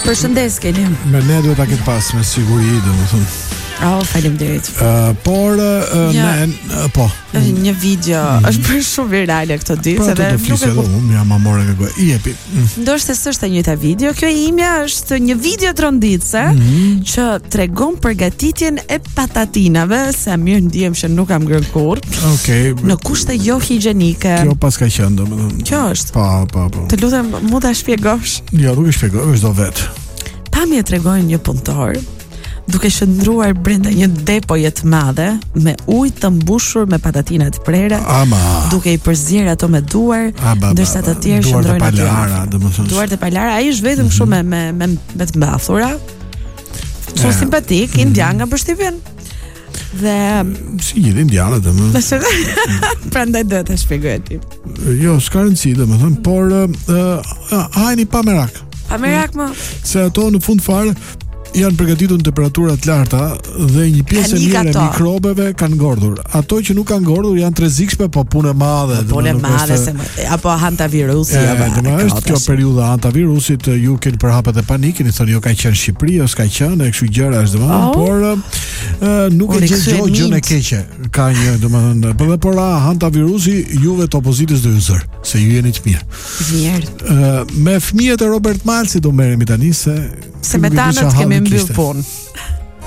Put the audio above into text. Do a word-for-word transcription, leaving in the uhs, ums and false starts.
Përshëndes Keni. Me ne duhet ta ketë pas me siguri, domethënë. Oh, faleminderit. Uh, por uh, ja. ne uh, po. Një video mm. është bërë shumë virale këto ditë, edhe nuk e kuptoj. Unë jam amore nga goja. I jepi. Mm. Ndoshta s'është e njëjta video. Kjo e imja është një video tronditse mm -hmm. që tregon përgatitjen e patatinave, se mirë ndihem që nuk kam ngrënë kurrë. Okej. Okay. Në kushte jo higjienike. Kjo pas ka qenë domethënë. Kjo është. Po, po, po. Të lutem, mu ta shpjegosh? Jo, nuk e shpjegoj, është do vet. Pamje tregojnë një punëtor duke shndruar brenda një depoje të madhe me ujë të mbushur me patatina të prera, ama duke i përzier ato me duar, ndërsa të tjerë shndrojnë aty. Duart e palara, ai është vetëm kështu me me me me të mbathura. Shumë simpatik, indian nga përshtypjen. Dhe si gjithë indianët, domethënë. Prandaj do ta shpjegoj ti. Jo, s'ka rëndësi, domethënë, por hajni pa merak. Pa merak më. Se ato në fund fare janë përgatitur në temperatura të larta dhe një pjesë e mirë e mikrobeve kanë ngordhur. Ato që nuk kanë ngordhur janë të rrezikshme, po punë e madhe. Punë e madhe se apo hantavirusi apo. Është kjo periudha hantavirusit, ju keni përhapet e panikën, i thonë jo ka qenë Shqipëri, ose ka qenë kështu gjëra, është domethënë, por nuk e gjen gjë gjën e keqe. Ka një domethënë, po dhe por hantavirusi juve të opozitës do ju zër, se ju jeni të mirë. Mirë. Me fëmijët e Robert Malsi do merremi tani se se me tanët kemi mbyll punë.